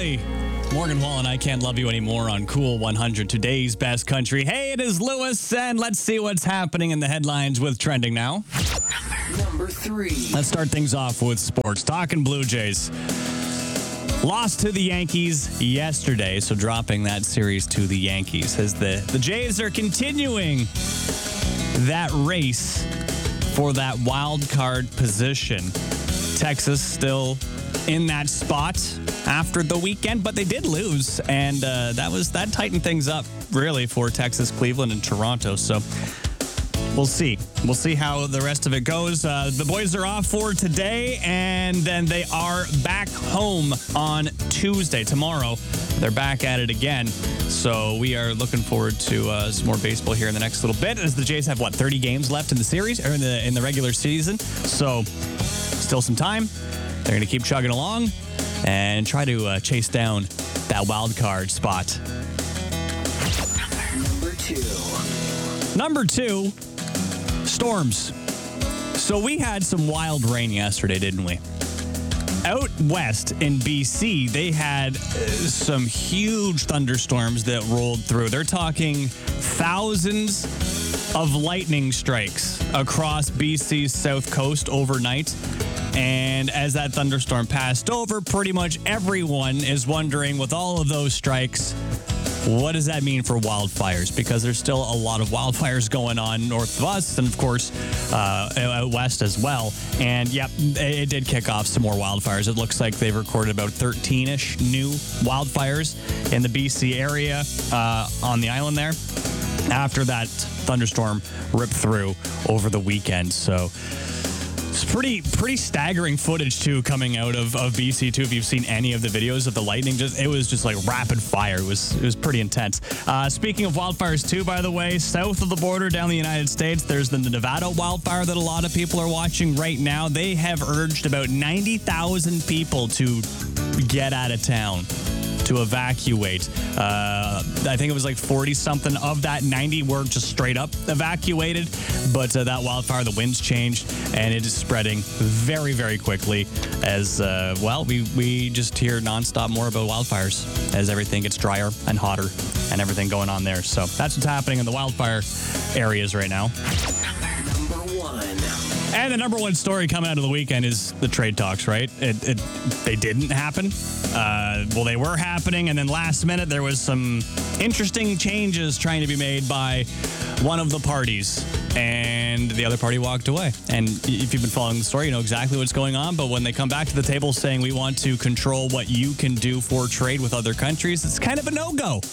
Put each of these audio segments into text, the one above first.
Finally, Morgan Wall and I Can't Love You Anymore on Cool 100, today's best country. Hey, it is Lewis, and let's see what's happening in the headlines with trending now. Number 3. Let's start things off with sports. Talking Blue Jays. Lost to the Yankees yesterday, so dropping that series to the Yankees as the Jays are continuing that race for that wild card position. Texas still in that spot after the weekend, but they did lose, and that tightened things up really for Texas, Cleveland, and Toronto. So we'll see. We'll see how the rest of it goes. The boys are off for today, and then they are back home on Tuesday. Tomorrow, they're back at it again. So we are looking forward to some more baseball here in the next little bit, as the Jays have, 30 games left in the series, or in the regular season. So still some time. They're going to keep chugging along and try to chase down that wild card spot. Number 2, storms. So we had some wild rain yesterday, didn't we? Out west in BC, they had some huge thunderstorms that rolled through. They're talking thousands of lightning strikes across BC's south coast overnight. And as that thunderstorm passed over, pretty much everyone is wondering, with all of those strikes, what does that mean for wildfires? Because there's still a lot of wildfires going on north of us, and of course, out west as well. And yep, it did kick off some more wildfires. It looks like they've recorded about 13-ish new wildfires in the BC area on the island there after that thunderstorm ripped through over the weekend. So it's pretty staggering footage, too, coming out of BC, too. If you've seen any of the videos of the lightning, it was just like rapid fire. It was pretty intense. Speaking of wildfires, too, by the way, south of the border down the United States, there's the Nevada wildfire that a lot of people are watching right now. They have urged about 90,000 people to get out of town, to evacuate. I think it was like 40-something of that 90 were just straight up evacuated. But that wildfire, the winds changed, and it is spreading very, very quickly as, we just hear nonstop more about wildfires as everything gets drier and hotter and everything going on there. So that's what's happening in the wildfire areas right now. Number 1. And the number one story coming out of the weekend is the trade talks, right? They didn't happen. They were happening, and then last minute there was some interesting changes trying to be made by one of the parties, and the other party walked away. And if you've been following the story, you know exactly what's going on. But when they come back to the table saying we want to control what you can do for trade with other countries, it's kind of a no-go.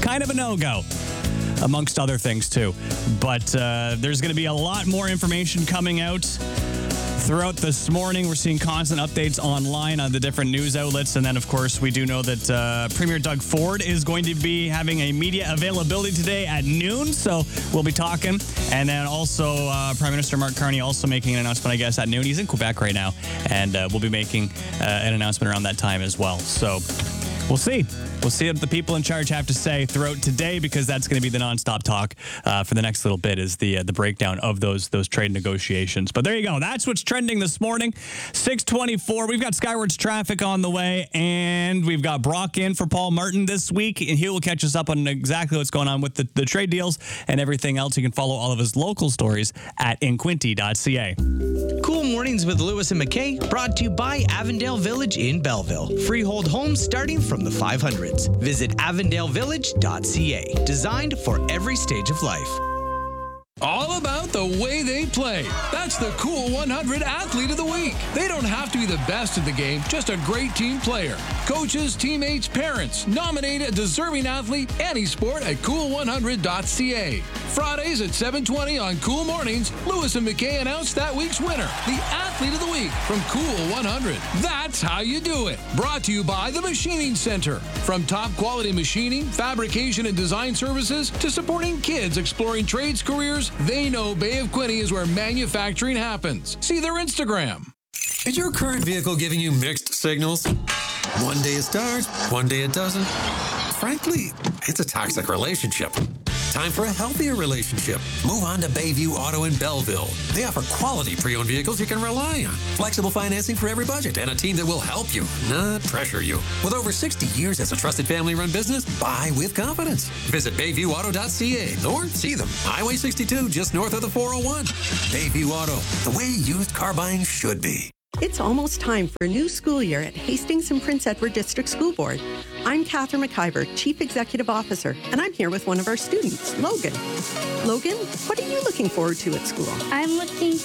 Amongst other things, too. But there's going to be a lot more information coming out throughout this morning. We're seeing constant updates online on the different news outlets. And then, of course, we do know that Premier Doug Ford is going to be having a media availability today at noon. So we'll be talking. And then also Prime Minister Mark Carney also making an announcement, I guess, at noon. He's in Quebec right now. And we'll be making an announcement around that time as well. So we'll see. We'll see what the people in charge have to say throughout today, because that's going to be the nonstop talk for the next little bit, is the breakdown of those trade negotiations. But there you go. That's what's trending this morning. 6:24. We've got Skywards traffic on the way, and we've got Brock in for Paul Martin this week, and he will catch us up on exactly what's going on with the trade deals and everything else. You can follow all of his local stories at inquinty.ca. Cool Mornings with Lewis and McKay, brought to you by Avondale Village in Belleville. Freehold homes starting from the 500s. Visit avondalevillage.ca. Designed for every stage of life. All about the way they play. That's the Cool 100 Athlete of the Week. They don't have to be the best at the game, just a great team player. Coaches, teammates, parents, nominate a deserving athlete any sport at cool100.ca. Fridays at 7:20 on Cool Mornings, Lewis and McKay announce that week's winner, the Athlete of the Week from Cool 100. That's how you do it. Brought to you by the Machining Center. From top quality machining, fabrication, and design services to supporting kids exploring trades careers, they know Bay of Quinte is where manufacturing happens. See their Instagram. Is your current vehicle giving you mixed signals? One day it starts, one day it doesn't. Frankly, it's a toxic relationship. time for a healthier relationship? Move on to Bayview Auto in Belleville. They offer quality pre-owned vehicles you can rely on. Flexible financing for every budget and a team that will help you, not pressure you. With over 60 years as a trusted family-run business, buy with confidence. Visit BayviewAuto.ca or see them. Highway 62, just north of the 401. Bayview Auto, the way used car buying should be. It's almost time for a new school year at Hastings and Prince Edward District School Board. I'm Catherine McIver, Chief Executive Officer, and I'm here with one of our students, Logan. Logan, what are you looking forward to at school? I'm looking